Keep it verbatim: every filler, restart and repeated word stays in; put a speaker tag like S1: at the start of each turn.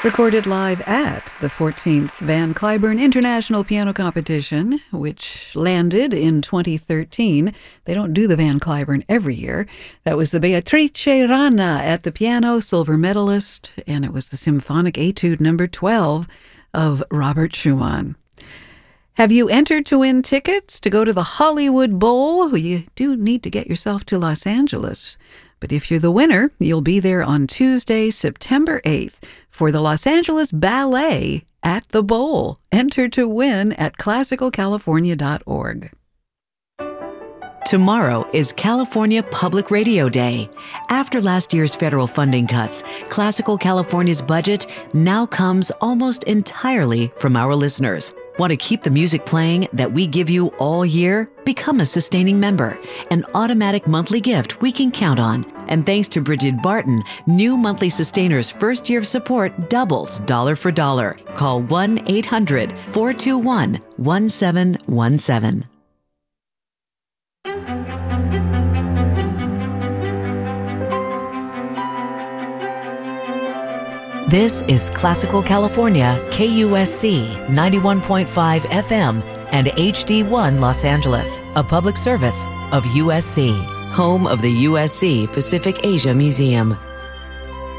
S1: Recorded live at the fourteenth Van Cliburn International Piano Competition, which landed in twenty thirteen. They don't do the Van Cliburn every year. That was the Beatrice Rana at the piano, silver medalist, and it was the Symphonic Etude number twelve of Robert Schumann. Have you entered to win tickets to go to the Hollywood Bowl? You do need to get yourself to Los Angeles. But if you're the winner, you'll be there on Tuesday, September eighth, for the Los Angeles Ballet at the Bowl. Enter to win at classical california dot org.
S2: Tomorrow is California Public Radio Day. After last year's federal funding cuts, Classical California's budget now comes almost entirely from our listeners. Want to keep the music playing that we give you all year? Become a sustaining member, an automatic monthly gift we can count on. And thanks to Bridget Barton, new monthly sustainers' first year of support doubles dollar for dollar. Call one eight hundred, four two one, one seven one seven. This is Classical California, K U S C ninety-one point five F M and H D one Los Angeles, a public service of U S C, home of the U S C Pacific Asia Museum.